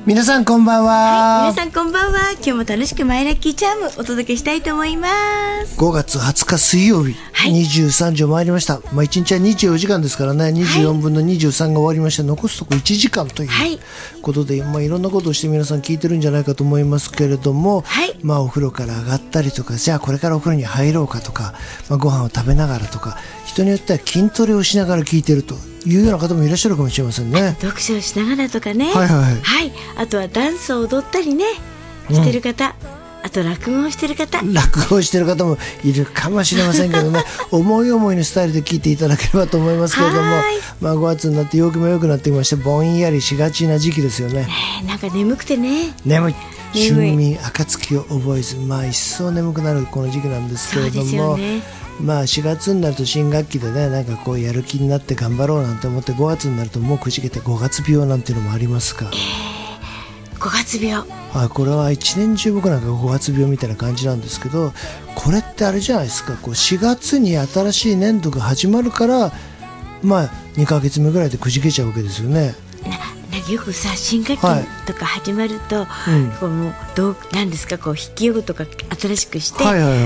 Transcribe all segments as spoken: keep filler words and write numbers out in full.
皆さんこんばんは。 はい、皆さんこんばんは。今日も楽しくマイラッキーチャームお届けしたいと思います。 ごがつはつか水曜日、はい、にじゅうさんじを回りました。まあ、いちにちはにじゅうよじかんですからね、にじゅうよんぶんのにじゅうさんが終わりまして、残すとこいちじかんということで、はい、まあ、いろんなことをして皆さん聞いてるんじゃないかと思いますけれども、はい、まあ、お風呂から上がったりとか、じゃあこれからお風呂に入ろうかとか、まあ、ご飯を食べながらとか、人によっては筋トレをしながら聞いてるというような方もいらっしゃるかもしれませんね。 読書をしながらとかね、 はいはいはい、 はい、あとはダンスを踊ったりねしてる方、うん、あと落語をしてる方落語をしてる方もいるかもしれませんけどね思い思いのスタイルで聞いていただければと思いますけれども、まあ、ごがつになって陽気も良くなってきまして、ぼんやりしがちな時期ですよね。 ねえ、なんか眠くてね、 眠い春眠暁を覚えず、まあ一層眠くなるこの時期なんですけれども、そうですよね。まあしがつになると新学期でね、なんかこうやる気になって頑張ろうなんて思って、ごがつになるともうくじけてごがつ病なんていうのもありますが、 えー、ごがつ病、 はい、これは一年中僕なんかごがつ病みたいな感じなんですけど、これってあれじゃないですか、こうしがつに新しい年度が始まるから、まあにかげつめぐらいでくじけちゃうわけですよね。 よくさ、新学期とか始まると、はい、うん、こうもうどうなんですか、こう筆記用具とか新しくして、はいはいはい、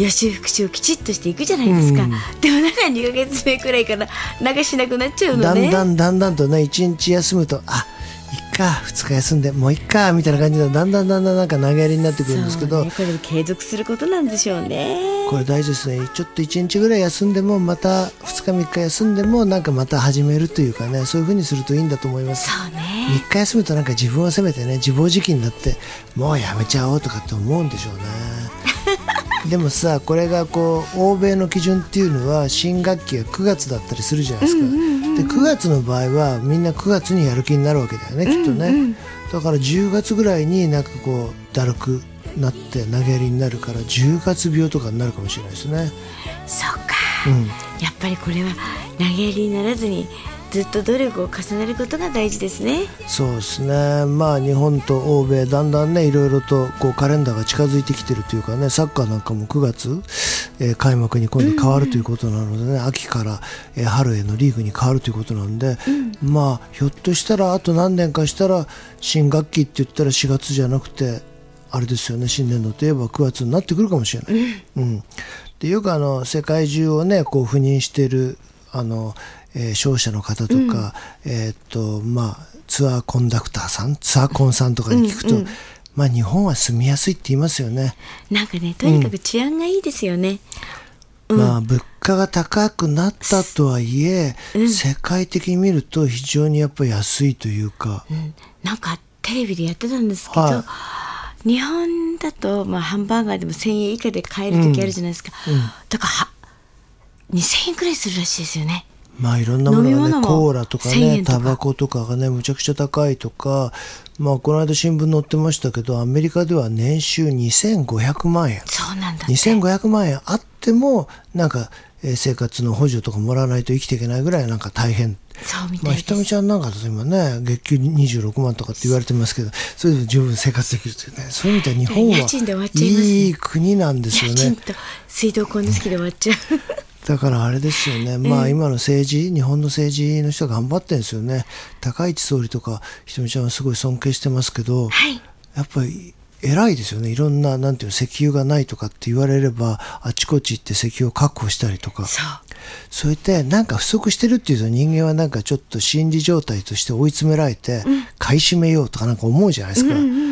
予習復習をきちっとしていくじゃないですか、うん、でもなんかにかげつめくらいからなんかしなくなっちゃうのね。 だんだんだんだんとね、いちにち休むと、あ、いっか、ふつか休んでもういっかみたいな感じで、だんだんだんだんなんか投げやりになってくるんですけど、 ね、これ継続することなんでしょうね。 これ大事ですね。ちょっといちにちぐらい休んでも、またふつかみっか休んでも、なんかまた始めるというかね、そういう風にするといいんだと思います。 そうね、 みっか休むとなんか自分を責めてね、自暴自棄になってもうやめちゃおうとかって思うんでしょうねでもさ、これがこう欧米の基準っていうのは新学期がくがつだったりするじゃないですか、うんうんうんうん、でくがつの場合はみんなくがつにやる気になるわけだよね、きっとね、うんうん、だからじゅうがつぐらいになんかこうだるくなって投げやりになるから、じゅうがつ病とかになるかもしれないですね。 そうか、うん、やっぱりこれは投げやりにならずにずっと努力を重ねることが大事ですね。 そうですね。まあ日本と欧米だんだんね、いろいろとこうカレンダーが近づいてきてるというかね、サッカーなんかもくがつ、えー、開幕に今度変わるということなのでね、うんうん、秋から、えー、春へのリーグに変わるということなんで、うん、まあひょっとしたらあと何年かしたら新学期って言ったらしがつじゃなくてあれですよね、新年度といえばくがつになってくるかもしれない、うんうん、でよくあの世界中をねこう赴任しているあのえー、商社の方とか、うん、えーっとまあ、ツアーコンダクターさん、ツアーコンさんとかに聞くと、うんうん、まあ、日本は住みやすいって言いますよね。 なんかね、とにかく治安がいいですよね、うん、 まあ、物価が高くなったとはいえ、うん、世界的に見ると非常にやっぱり安いというか、うん、 なんかテレビでやってたんですけど、はい、日本だと、まあ、ハンバーガーでもせんえん以下で買える時あるじゃないですか、うんうん、だからにせんえんくらいするらしいですよね。 まあ、いろんなものがね、コーラとかね、タバコとかがねむちゃくちゃ高いとか、まあ、この間新聞載ってましたけど、アメリカでは年収にせんごひゃくまんえん、 そうなんだって、 にせんごひゃくまんえんあってもなんか、えー、生活の補助とかもらわないと生きていけないぐらいなんか大変。 そうみたいです。 まあ、ひとみちゃんなんかだと今ね月給にじゅうろくまんとかって言われてますけど、それで十分生活できるというね、そういう意味では日本はいい国なんですよね。 家賃と水道光熱費で終わっちゃうだからあれですよね、まあ、今の政治、日本の政治の人が頑張ってるんですよね。高市総理とかひとみちゃんはすごい尊敬してますけど、はい、やっぱり偉いですよね。いろんな、なんていうの、石油がないとかって言われればあちこち行って石油を確保したりとか、そうそういってなんか不足してるっていうと、人間はなんかちょっと心理状態として追い詰められて買い占めようとかなんか思うじゃないですか、うんうんうんうん、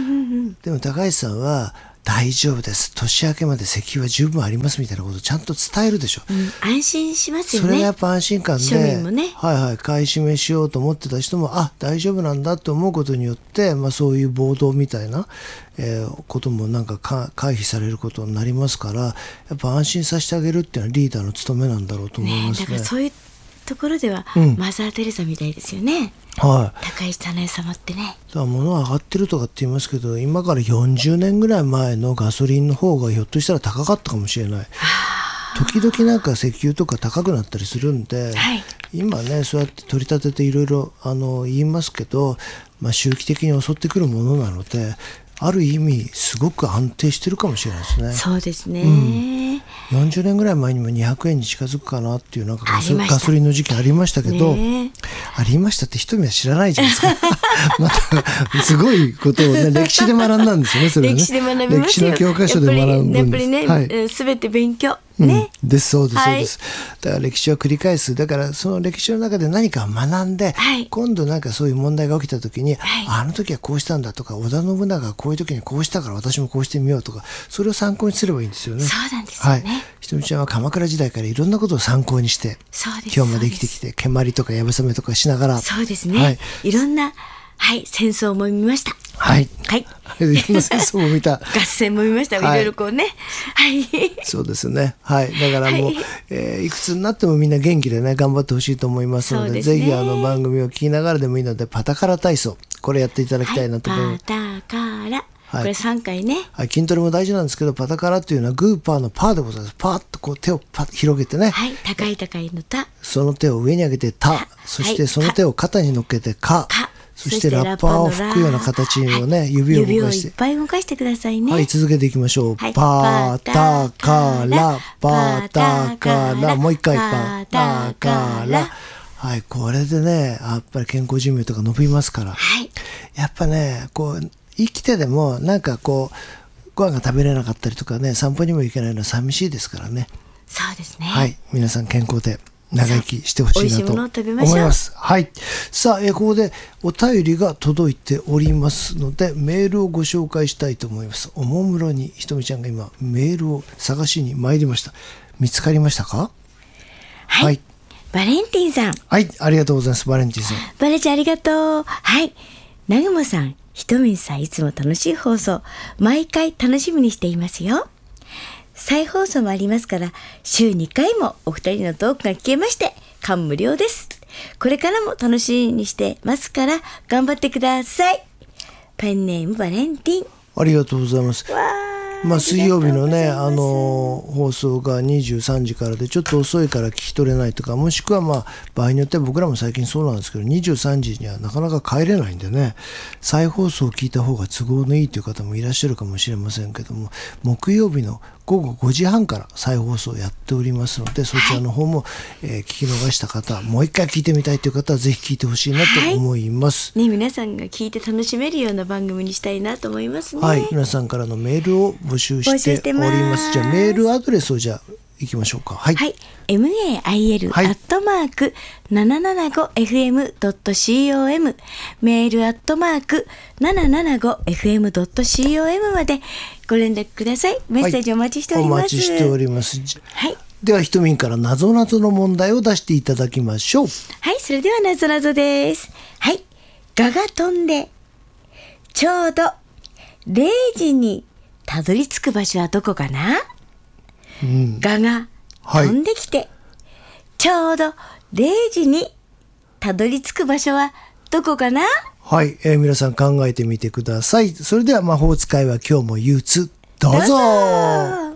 でも高市さんは大丈夫です、年明けまで石油は十分ありますみたいなことをちゃんと伝えるでしょ、 うん、安心しますよね。 それがやっぱ安心感で、 庶民もね、 はいはい、買い占めしようと思ってた人も、あ、大丈夫なんだと思うことによって、まあ、そういう暴動みたいな、えー、こともなんかか回避されることになりますから、やっぱ安心させてあげるっていうのはリーダーの務めなんだろうと思いますね。 ね、だからそういうところでは、うん、マザー・テレサみたいですよね、はい、高市早苗様ってね。 だから物は上がってるとかって言いますけど、今からよんじゅうねんぐらい前のガソリンの方がひょっとしたら高かったかもしれない。時々なんか石油とか高くなったりするんで、はい、今ねそうやって取り立てていろいろあの言いますけど、まあ、周期的に襲ってくるものなので、ある意味すごく安定してるかもしれないですね。 そうですね、 よんじゅうねんぐらい前にもにひゃくえんに近づくかなっていうなんかガソ、ガソリンの時期ありましたけど、ね、ありましたって人は知らないじゃないですかまたすごいことをね歴史で学んだんですよね。それはね、 歴史で学びますよ。 歴史の教科書で学ぶんです。 やっぱりね、はい、全て勉強ね、 うん、ですそうですそうです、はい、だから歴史は繰り返す。だからその歴史の中で何かを学んで、はい、今度なんかそういう問題が起きた時に、はい、あの時はこうしたんだとか、織田信長がこういう時にこうしたから私もこうしてみようとか、それを参考にすればいいんですよね。 そうなんですよね、はい、 ひとみちゃんは鎌倉時代からいろんなことを参考にして今日まで生きてきて、蹴鞠とかやぶさめとかしながら、 そうですね、はい、いろんな、はい、戦争も見ました。 はい。 はい。 いろんな戦争も見た。 合戦も見ました。はい、いろいろこうね。はい。 そうですね。はい。だからもう、はい、えー、いくつになってもみんな元気でね、頑張ってほしいと思いますので、でね、ぜひあの番組を聞きながらでもいいので、パタカラ体操、これやっていただきたいなと思います。 はい、パタカラ。はい、これさんかいね、 はい、筋トレも大事なんですけど、パタカラっていうのはグーパーのパーでございます。パーッとこう手をパッ広げてね、 はい、高い高いのタ、 その手を上に上げてタ、そしてその手を肩に乗っけてカ、カ、そしてラッパーを吹くような形をね、はい、指を動かして、 指をいっぱい動かしてくださいね。 はい、続けていきましょう。はい、パタカラ、パタカラ、もう一回パタカラ。はい、これでね、やっぱり健康寿命とか伸びますから、はい、やっぱね、こう生きてでもなんかこうご飯が食べれなかったりとかね、散歩にも行けないのは寂しいですからね。 そうですね。 はい、皆さん健康で長生きしてほしいなと思います。はい。さあ、えここでお便りが届いておりますので、メールをご紹介したいと思います。おもむろにひとみちゃんが今メールを探しに参りました。見つかりましたか？ はい。はい、バレンティンさん。 はい、ありがとうございます。バレンティンさん。 バレちゃんありがとう。はい。なぐもさん、ひとみんさん、いつも楽しい放送、毎回楽しみにしていますよ。再放送もありますから、週にかいもお二人のトークが聞けまして、感無量です。これからも楽しみにしてますから、頑張ってください。ペンネームバレンティン。 ありがとうございます。まあ、水曜日のね、あの放送がにじゅうさんじからでちょっと遅いから聞き取れないとか、もしくはまあ場合によっては僕らも最近そうなんですけど、にじゅうさんじにはなかなか帰れないんでね、再放送を聞いた方が都合のいいという方もいらっしゃるかもしれませんけども、木曜日のごごごじはんから再放送をやっておりますので、そちらの方も、えー、聞き逃した方、もう一回聞いてみたいという方はぜひ聞いてほしいなと思います、 はいね、皆さんが聞いて楽しめるような番組にしたいなと思いますね。 はい、皆さんからのメールを募集しております。じゃあメールアドレスをじゃあいきましょうか。はい、はい、 エムエーアイエル アットマーク ななななごエフエム ドット コム メールアットマーク ななななごエフエム ドット コム までご連絡ください。メッセージお待ちしております。 はい、お待ちしております。 はい、 ではひとみんからなぞなぞの問題を出していただきましょう。 はい、それではなぞなぞです。はい、蛾が飛んでちょうどれいじにたどり着く場所はどこかな？うん、蛾が飛んできて、はい、ちょうどれいじにたどり着く場所はどこかな？ はい、えー、皆さん考えてみてください。それでは魔法使いは今日も憂鬱、どうぞ。 どうぞ。